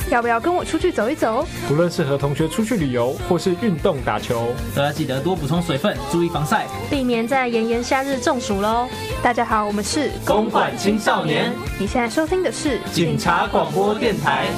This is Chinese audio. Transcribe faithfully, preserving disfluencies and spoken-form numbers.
要不要跟我出去走一走？ 不论是和同学出去旅游，或是运动打球， 都要记得多补充水分，注意防晒， 避免在炎炎夏日中暑喽。大家好，我们是公馆青少年。 你现在收听的是警察广播电台。